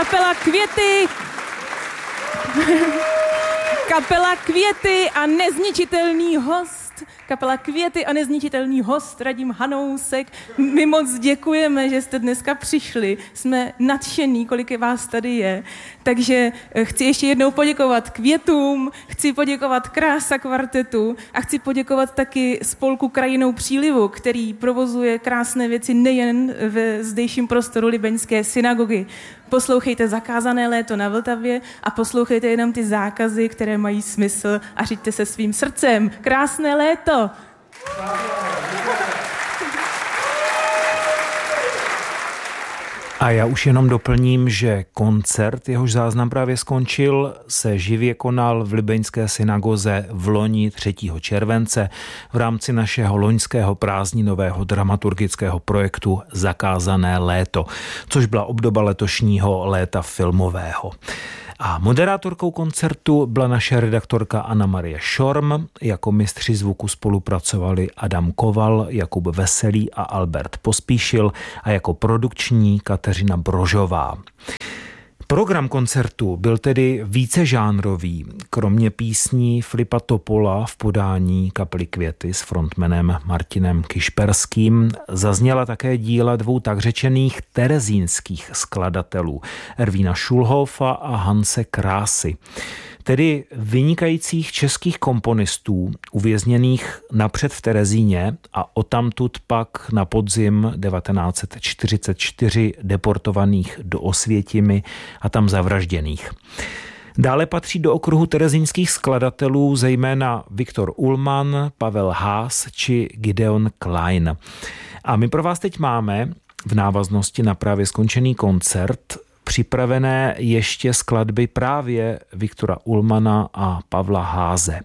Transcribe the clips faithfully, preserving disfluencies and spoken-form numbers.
Kapela Květy. Kapela Květy a nezničitelný host. Kapela Květy a nezničitelný host Radim Hanousek. My moc děkujeme, že jste dneska přišli. Jsme nadšení, kolik je vás tady je. Takže chci ještě jednou poděkovat Květům, chci poděkovat Krása kvartetu a chci poděkovat taky spolku Krajinou přílivu, který provozuje krásné věci nejen ve zdejším prostoru Libeňské synagogy. Poslouchejte Zakázané léto na Vltavě a poslouchejte jenom ty zákazy, které mají smysl a řiďte se svým srdcem. Krásné léto! A já už jenom doplním, že koncert, jehož záznam právě skončil, se živě konal v Libeňské synagoze v loni třetího července v rámci našeho loňského prázdninového dramaturgického projektu Zakázané léto, což byla obdoba letošního léta filmového. A moderátorkou koncertu byla naše redaktorka Anna Marie Šorm. Jako mistři zvuku spolupracovali Adam Koval, Jakub Veselý a Albert Pospíšil a jako produkční Kateřina Brožová. Program koncertu byl tedy vícežánrový. Kromě písní Filipa Topola v podání kapely Květy s frontmanem Martinem Kišperským zazněla také díla dvou takřečených terezínských skladatelů Ervína Schulhofa a Hanse Krásy. Tedy vynikajících českých komponistů uvězněných napřed v Terezíně a odtamtud pak na podzim devatenáct set čtyřicet čtyři deportovaných do Osvětimi a tam zavražděných. Dále patří do okruhu terezínských skladatelů zejména Viktor Ullmann, Pavel Haas či Gideon Klein. A my pro vás teď máme v návaznosti na právě skončený koncert připravené ještě skladby právě Viktora Ullmana a Pavla Háze.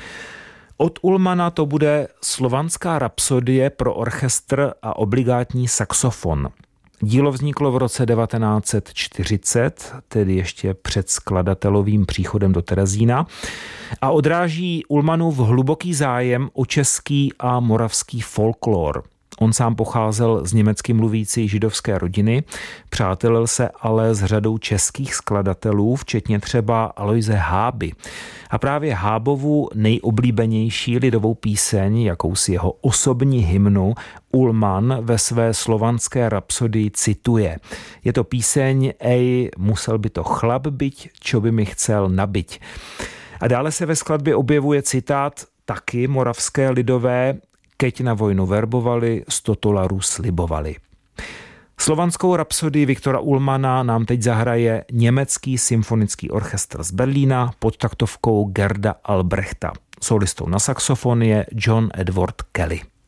Od Ullmana to bude Slovanská rapsodie pro orchestr a obligátní saxofon. Dílo vzniklo v roce devatenáct set čtyřicet, tedy ještě před skladatelovým příchodem do Terezína, a odráží Ullmanův hluboký zájem o český a moravský folklor. On sám pocházel z německy mluvící židovské rodiny, přátelil se ale s řadou českých skladatelů, včetně třeba Aloise Háby. A právě Hábovu nejoblíbenější lidovou píseň, jakousi jeho osobní hymnu, Ullmann ve své slovanské rapsodii cituje. Je to píseň Ej, musel by to chlap byť, čo by mi chcel nabyť. A dále se ve skladbě objevuje citát taky moravské lidové: Keď na vojnu verbovali, sto dolarů slibovali. Slovanskou rapsodii Viktora Ullmana nám teď zahraje německý symfonický orchestr z Berlína pod taktovkou Gerda Albrechta. Solistou na saxofon je John Edward Kelly.